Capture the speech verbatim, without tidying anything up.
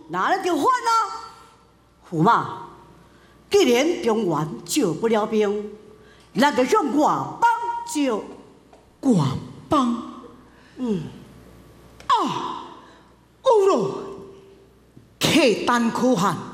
哪能就反啊？驸马，既然中原招不了兵，咱就向外邦招。 外邦？ 嗯。 啊，有咯，客单可汗。